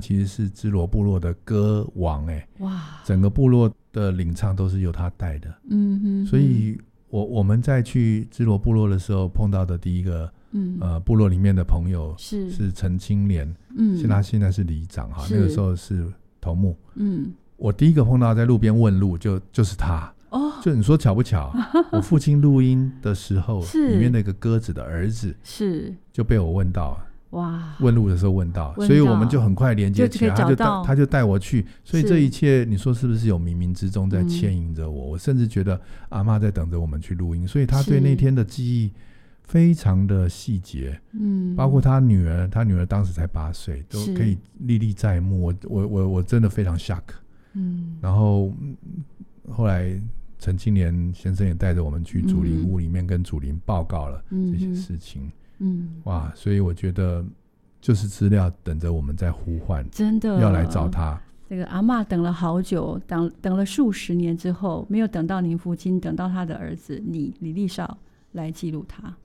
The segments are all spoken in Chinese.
其实是支罗部落的歌王哇， 整个部落的领唱都是由他带的。所以我们在去支罗部落的时候碰到的第一个部落里面的朋友是陈清廉，他现在是里长哈，那个时候是头目。我第一个碰到在路边问路就是他。就你说巧不巧我父亲录音的时候里面那个鸽子的儿子就被我问到，哇，问路的时候问到，所以我们就很快连接起来，他就带我去。所以这一切你说是不是有冥冥之中在牵引着我？我甚至觉得阿嬷在等着我们去录音，所以他对那天的记忆非常的细节。包括他女儿当时才8岁都可以历历在目。我真的非常 shock。然后后来陈清廉先生也带着我们去祖灵屋里面跟祖灵报告了这些事情。哇，所以我觉得就是资料等着我们在呼唤，真的要来找他。 这个阿嬷等了好久，等了数十年之后，没有等到您父亲，等到他的儿子李立少来记录他。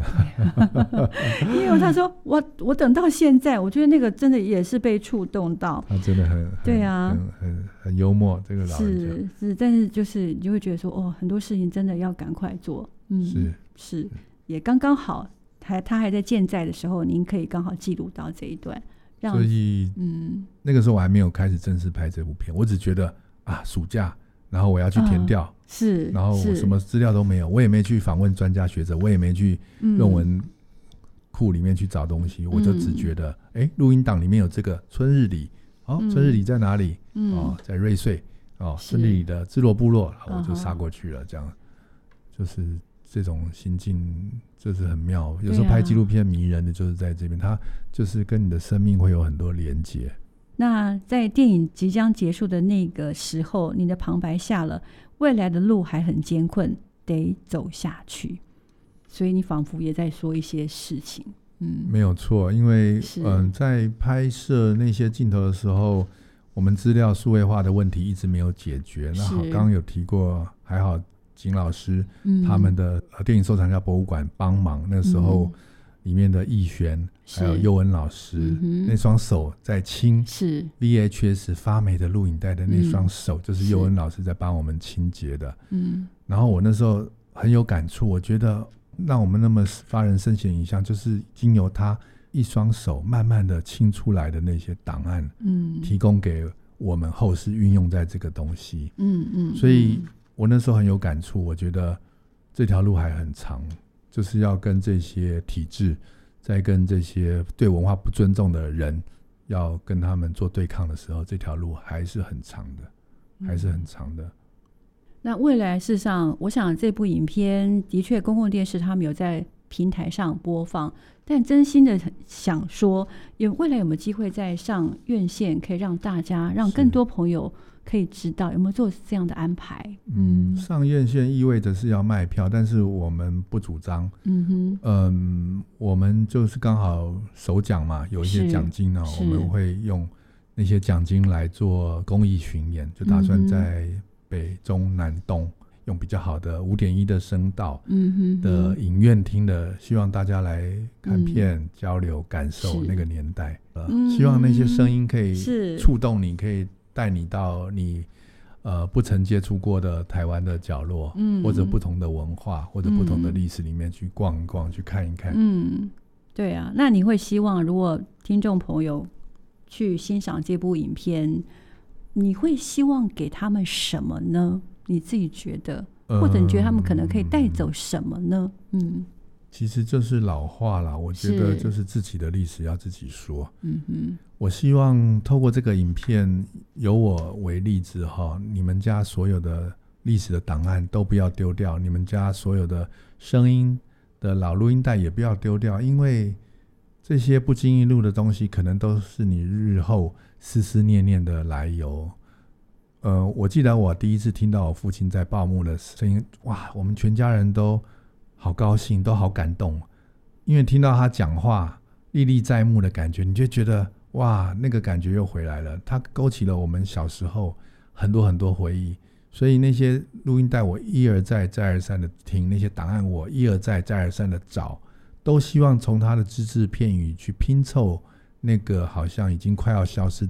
因为他说我等到现在，我觉得那个真的也是被触动到。 他真的对啊，很幽默，这个老人家是，但是就是你就会觉得说，很多事情真的要赶快做。是，也刚刚好，他还在健在的时候，您可以刚好记录到这一段。 所以那个时候我还没有开始正式拍这部片，我只觉得暑假然后我要去填调，然后我什么资料都没有，我也没去访问专家学者，我也没去论文库里面去找东西，我就只觉得录音档里面有这个春日里。春日里在哪里？在瑞穗。春日里的支罗部落，我就杀过去了。这样就是这种心境就是很妙。有时候拍纪录片迷人的就是在这边，它就是跟你的生命会有很多连结。 那在电影即将结束的那个时候，你的旁白下了未来的路还很艰困，得走下去，所以你仿佛也在说一些事情。 没有错，因为在拍摄那些镜头的时候，我们资料数位化的问题一直没有解决。那好，刚刚有提过，还好景老师他们的电影收藏家博物馆帮忙，那时候里面的逸璇还有佑恩老师那双手在清 VHS 发霉的录影带的那双手，就是佑恩老师在帮我们清洁的。然后我那时候很有感触，我觉得让我们那么发人深省影像，就是经由他一双手慢慢的清出来的那些档案，提供给我们后世运用在这个东西。所以我那时候很有感触，我觉得这条路还很长，就是要跟这些体制，在跟这些对文化不尊重的人，要跟他们做对抗的时候，这条路还是很长的，还是很长的。 那未来事实上，我想这部影片的确公共电视他们有在平台上播放，但真心的想说，未来有没有机会再上院线，可以让大家让更多朋友可以知道，有没有做这样的安排？ 上院线意味着是要卖票，但是我们不主张。我们就是刚好首奖嘛，有一些奖金呢，我们会用那些奖金来做公益巡演，就打算在北中南东用比较好的5.1的声道的影院厅的，希望大家来看片交流感受那个年代。希望那些声音可以触动你，可以带你到你不曾接触过的台湾的角落，或者不同的文化，或者不同的历史里面去逛一逛，去看一看。 对啊，那你会希望如果听众朋友去欣赏这部影片，你会希望给他们什么呢？你自己觉得，或者你觉得他们可能可以带走什么呢？ 其实就是老话啦，我觉得就是自己的历史要自己说。我希望透过这个影片，由我为例子哈，你们家所有的历史的档案都不要丢掉，你们家所有的声音的老录音带也不要丢掉，因为这些不经意录的东西，可能都是你日后思思念念的来由。我记得我第一次听到我父亲在报幕的声音，哇，我们全家人都好高兴，都好感动，因为听到他讲话历历在目的感觉，你就觉得哇，那个感觉又回来了，他勾起了我们小时候很多很多回忆。所以那些录音带我一而再再而三的听，那些档案我一而再再而三的找，都希望从他的只字片语去拼凑那个好像已经快要消失